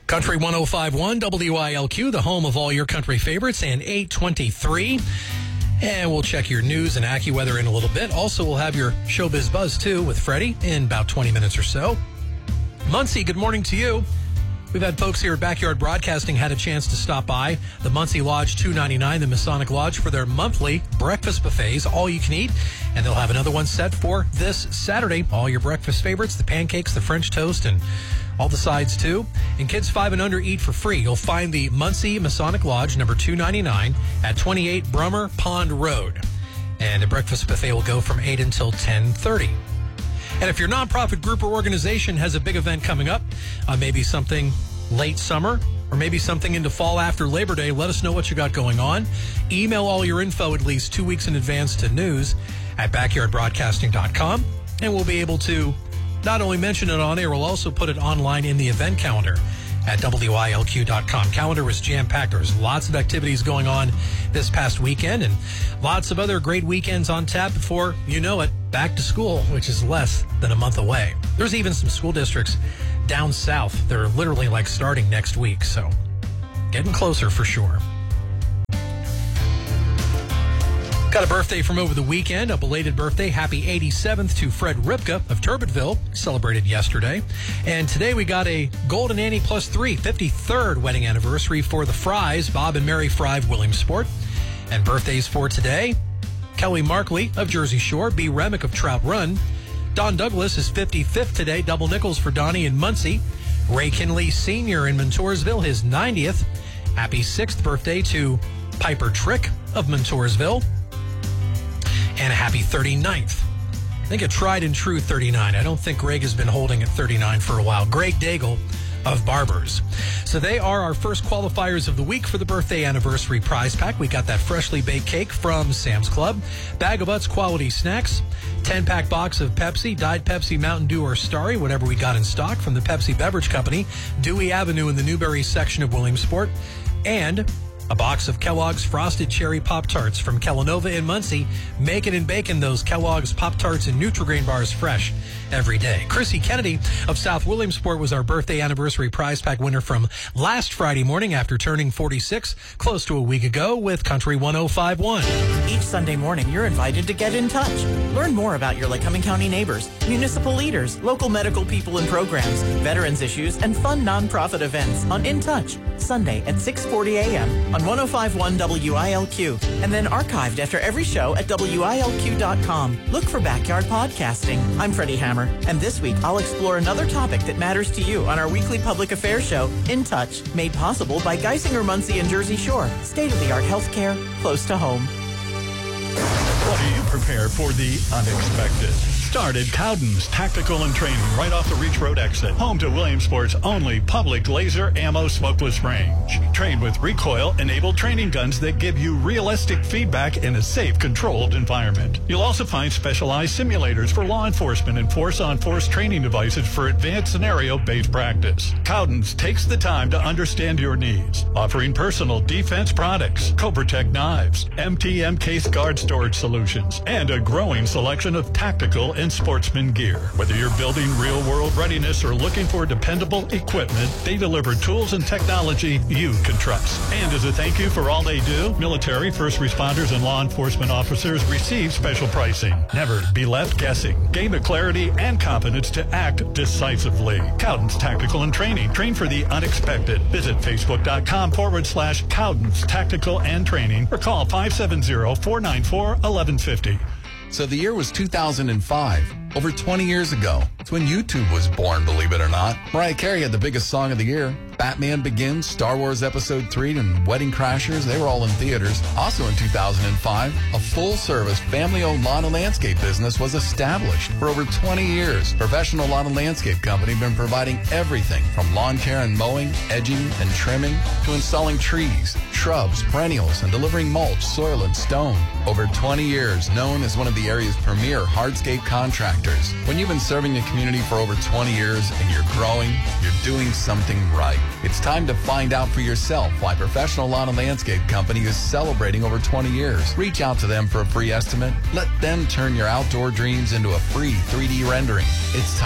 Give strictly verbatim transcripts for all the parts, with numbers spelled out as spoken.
Country one oh five point one W I L Q, the home of all your country favorites, and eight twenty-three. And we'll check your news and AccuWeather in a little bit. Also, we'll have your Showbiz Buzz, too, with Freddie in about twenty minutes or so. Muncie, good morning to you. We've had folks here at Backyard Broadcasting had a chance to stop by the Muncie Lodge two ninety-nine, the Masonic Lodge, for their monthly breakfast buffets, all you can eat. And they'll have another one set for this Saturday. All your breakfast favorites, the pancakes, the French toast, and all the sides, too. And kids five and under eat for free. You'll find the Muncie Masonic Lodge, number two ninety-nine, at twenty-eight Brummer Pond Road. And the breakfast buffet will go from eight until ten thirty. And if your nonprofit group or organization has a big event coming up, uh, maybe something late summer, or maybe something into fall after Labor Day, let us know what you got going on. Email all your info at least two weeks in advance to news at backyard broadcasting dot com, and we'll be able to not only mention it on air, we'll also put it online in the event calendar at W I L Q dot com. Calendar is jam-packed. There's lots of activities going on this past weekend, and lots of other great weekends on tap before, you know it, back to school, which is less than a month away. There's even some school districts down south that are literally like starting next week, so getting closer for sure. Got a birthday from over the weekend, a belated birthday. Happy eighty-seventh to Fred Ripka of Turbitville, celebrated yesterday. And today we got a Golden Annie plus three, fifty-third wedding anniversary for the Fries, Bob and Mary Fry of Williamsport. And birthdays for today, Kelly Markley of Jersey Shore, B. Remick of Trout Run. Don Douglas is fifty-fifth today, double nickels for Donnie in Muncie. Ray Kinley Senior in Montoursville, his ninetieth. Happy sixth birthday to Piper Trick of Montoursville. And a happy thirty-ninth. I think a tried and true thirty-nine. I don't think Greg has been holding at thirty-nine for a while. Greg Daigle of Barbers. So they are our first qualifiers of the week for the birthday anniversary prize pack. We got that freshly baked cake from Sam's Club, Bag of Utz quality snacks, ten-pack box of Pepsi, Diet Pepsi, Mountain Dew, or Starry, whatever we got in stock from the Pepsi Beverage Company, Dewey Avenue in the Newberry section of Williamsport, and a box of Kellogg's Frosted Cherry Pop-Tarts from Kellanova in Muncie, making and baking those Kellogg's Pop-Tarts and Nutri-Grain bars fresh every day. Chrissy Kennedy of South Williamsport was our birthday anniversary prize pack winner from last Friday morning after turning forty-six, close to a week ago, with Country one oh five point one. Each Sunday morning, you're invited to get in touch. Learn more about your Lycoming County neighbors, municipal leaders, local medical people and programs, veterans issues, and fun nonprofit events on In Touch, Sunday at six forty a.m. on one oh five point one W I L Q, and then archived after every show at W I L Q dot com. Look for Backyard Podcasting. I'm Freddie Hammer, and this week I'll explore another topic that matters to you on our weekly public affairs show, In Touch, made possible by Geisinger, Muncie, and Jersey Shore. State-of-the-art healthcare close to home. What do you prepare for the unexpected? Start at Cowden's Tactical and Training right off the Reach Road exit. Home to Williamsport's only public laser ammo smokeless range. Train with recoil-enabled training guns that give you realistic feedback in a safe, controlled environment. You'll also find specialized simulators for law enforcement and force-on-force training devices for advanced scenario-based practice. Cowden's takes the time to understand your needs, offering personal defense products, Cobra-Tech knives, M T M case guard storage solutions, and a growing selection of tactical and sportsman gear. Whether you're building real-world readiness or looking for dependable equipment, they deliver tools and technology you can trust. And as a thank you for all they do, military, first responders, and law enforcement officers receive special pricing. Never be left guessing. Gain the clarity and confidence to act decisively. Cowden's Tactical and Training. Train for the unexpected. Visit facebook.com forward slash Cowden's Tactical and Training or call five seven zero, four nine four, one one five zero. So the year was two thousand five, over twenty years ago. It's when YouTube was born, believe it or not. Mariah Carey had the biggest song of the year. Batman Begins, Star Wars Episode three, and Wedding Crashers, they were all in theaters. Also in two thousand five, a full-service, family-owned lawn and landscape business was established. For over twenty years, Professional Lawn and Landscape Company have been providing everything from lawn care and mowing, edging, and trimming, to installing trees, shrubs, perennials, and delivering mulch, soil, and stone. Over twenty years, known as one of the area's premier hardscape contractors. When you've been serving the community for over twenty years and you're growing, you're doing something right. It's time to find out for yourself why Professional Lawn and Landscape Company is celebrating over twenty years. Reach out to them for a free estimate. Let them turn your outdoor dreams into a free three D rendering. It's time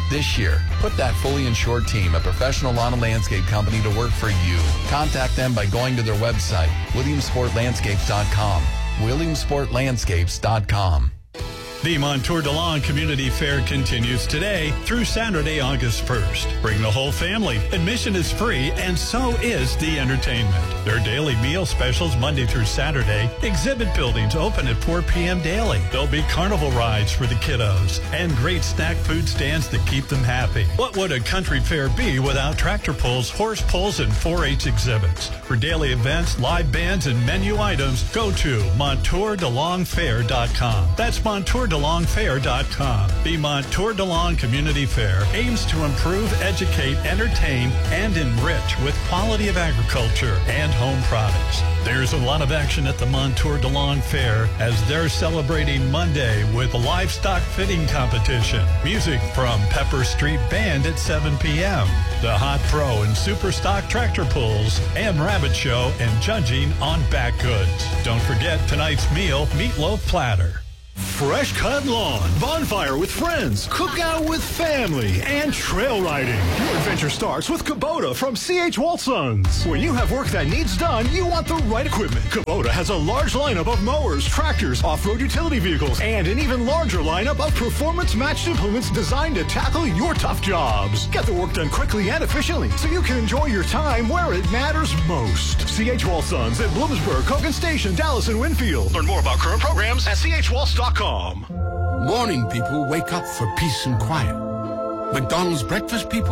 This year, put that fully insured team at Professional Lawn and Landscape Company to work for you. Contact them by going to their website, williamsport landscapes dot com. williamsport landscapes dot com. The Montour DeLong Community Fair continues today through Saturday, August first. Bring the whole family. Admission is free, and so is the entertainment. Their daily meal specials Monday through Saturday. Exhibit buildings open at four p.m. daily. There'll be carnival rides for the kiddos and great snack food stands that keep them happy. What would a country fair be without tractor pulls, horse pulls, and four H exhibits? For daily events, live bands, and menu items, go to montour de long fair dot com. That's montour de long fair dot com. The Montour DeLong Community Fair aims to improve, educate, entertain, and enrich with quality of agriculture and home products. There's a lot of action at the Montour DeLong Fair as they're celebrating Monday with a livestock fitting competition. Music from Pepper Street Band at seven p.m. The Hot Pro and Super Stock Tractor Pulls, and Rabbit Show and judging on back goods. Don't forget tonight's meal, meatloaf platter. Fresh cut lawn, bonfire with friends, cookout with family, and trail riding. Your adventure starts with Kubota from C H Walsons. When you have work that needs done, you want the right equipment. Kubota has a large lineup of mowers, tractors, off-road utility vehicles, and an even larger lineup of performance-matched implements designed to tackle your tough jobs. Get the work done quickly and efficiently so you can enjoy your time where it matters most. C H Walsons at Bloomsburg, Hogan Station, Dallas, and Winfield. Learn more about current programs at c h waltz dot com. Morning people wake up for peace and quiet. McDonald's breakfast people,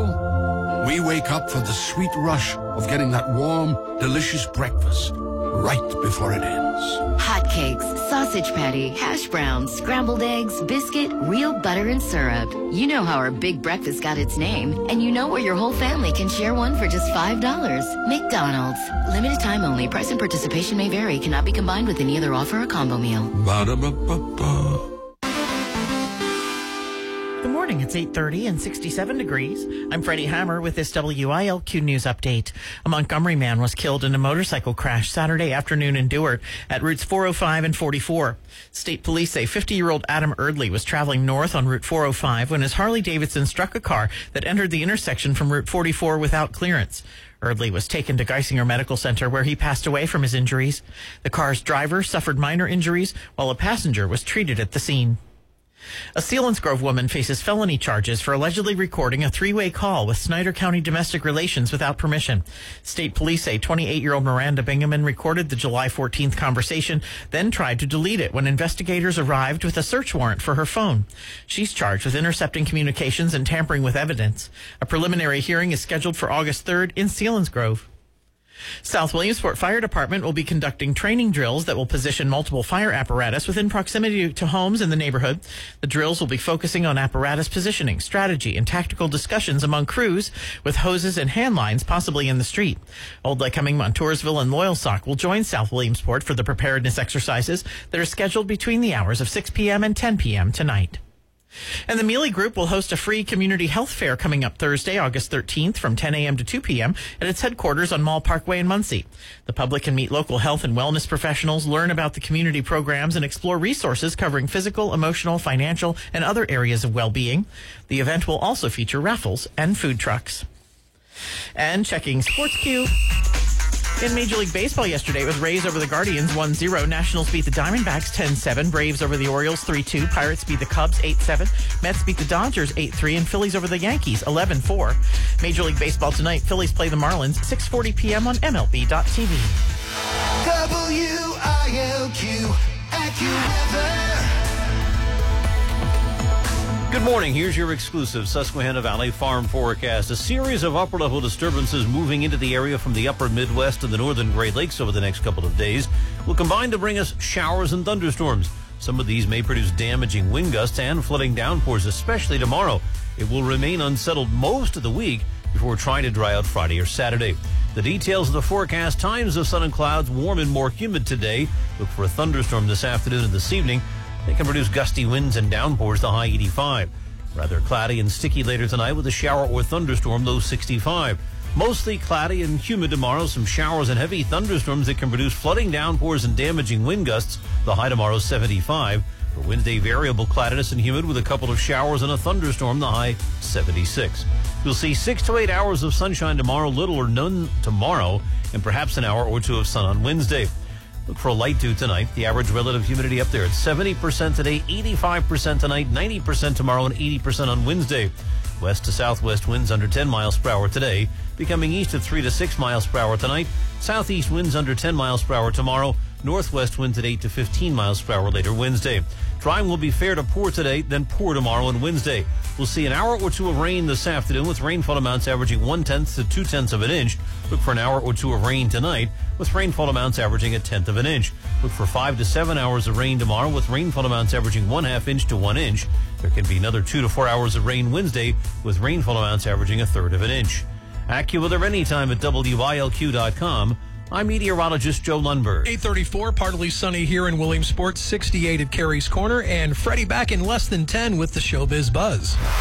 we wake up for the sweet rush of getting that warm, delicious breakfast right before it ends. Hotcakes, sausage patty, hash browns, scrambled eggs, biscuit, real butter and syrup. You know how our big breakfast got its name, and you know where your whole family can share one for just five dollars. McDonald's. Limited time only. Price and participation may vary. Cannot be combined with any other offer or combo meal. Ba-da-ba-ba-ba. Good morning. It's eight thirty and sixty-seven degrees. I'm Freddie Hammer with this W I L Q News Update. A Montgomery man was killed in a motorcycle crash Saturday afternoon in Dewart at routes four oh five and forty-four. State police say fifty-year-old Adam Erdley was traveling north on Route four oh five when his Harley-Davidson struck a car that entered the intersection from Route forty-four without clearance. Erdley was taken to Geisinger Medical Center where he passed away from his injuries. The car's driver suffered minor injuries while a passenger was treated at the scene. A Selinsgrove woman faces felony charges for allegedly recording a three-way call with Snyder County Domestic Relations without permission. State police say twenty-eight-year-old Miranda Bingaman recorded the July fourteenth conversation, then tried to delete it when investigators arrived with a search warrant for her phone. She's charged with intercepting communications and tampering with evidence. A preliminary hearing is scheduled for August third in Selinsgrove. South Williamsport Fire Department will be conducting training drills that will position multiple fire apparatus within proximity to homes in the neighborhood. The drills will be focusing on apparatus positioning, strategy, and tactical discussions among crews with hoses and hand lines possibly in the street. Old Lycoming, Montoursville, and Loyalsock will join South Williamsport for the preparedness exercises that are scheduled between the hours of six p.m. and ten p.m. tonight. And the Mealy Group will host a free community health fair coming up Thursday, August thirteenth from ten a.m. to two p.m. at its headquarters on Mall Parkway in Muncie. The public can meet local health and wellness professionals, learn about the community programs, and explore resources covering physical, emotional, financial, and other areas of well-being. The event will also feature raffles and food trucks. And checking Sports Q. In Major League Baseball yesterday, it was Rays over the Guardians one zero. Nationals beat the Diamondbacks ten seven. Braves over the Orioles three two. Pirates beat the Cubs eight seven. Mets beat the Dodgers eight three. And Phillies over the Yankees eleven four. Major League Baseball tonight, Phillies play the Marlins six forty p.m. on M L B dot T V. W I L Q AccuWeather. Good morning. Here's your exclusive Susquehanna Valley farm forecast. A series of upper-level disturbances moving into the area from the upper Midwest and the northern Great Lakes over the next couple of days will combine to bring us showers and thunderstorms. Some of these may produce damaging wind gusts and flooding downpours, especially tomorrow. It will remain unsettled most of the week before trying to dry out Friday or Saturday. The details of the forecast: times of sun and clouds, warm and more humid today. Look for a thunderstorm this afternoon and this evening. They can produce gusty winds and downpours, the high eighty-five. Rather cloudy and sticky later tonight with a shower or thunderstorm, low sixty-five. Mostly cloudy and humid tomorrow. Some showers and heavy thunderstorms that can produce flooding downpours and damaging wind gusts. The high tomorrow, seventy-five. For Wednesday, variable cloudiness and humid with a couple of showers and a thunderstorm, the high seventy-six. You'll see six to eight hours of sunshine tomorrow, little or none tomorrow, and perhaps an hour or two of sun on Wednesday. Look for a light dew tonight. The average relative humidity up there at seventy percent today, eighty-five percent tonight, ninety percent tomorrow, and eighty percent on Wednesday. West to southwest winds under ten miles per hour today, becoming east at three to six miles per hour tonight. Southeast winds under ten miles per hour tomorrow. Northwest winds at eight to fifteen miles per hour later Wednesday. Drying will be fair to poor today, then poor tomorrow and Wednesday. We'll see an hour or two of rain this afternoon with rainfall amounts averaging one-tenth to two-tenths of an inch. Look for an hour or two of rain tonight with rainfall amounts averaging a tenth of an inch. Look for five to seven hours of rain tomorrow with rainfall amounts averaging one-half inch to one inch. There can be another two to four hours of rain Wednesday with rainfall amounts averaging a third of an inch. AccuWeather anytime at W I L Q dot com. I'm meteorologist Joe Lundberg. eight thirty-four, partly sunny here in Williamsport, sixty-eight at Carey's Corner, and Freddie back in less than ten with the Showbiz Buzz.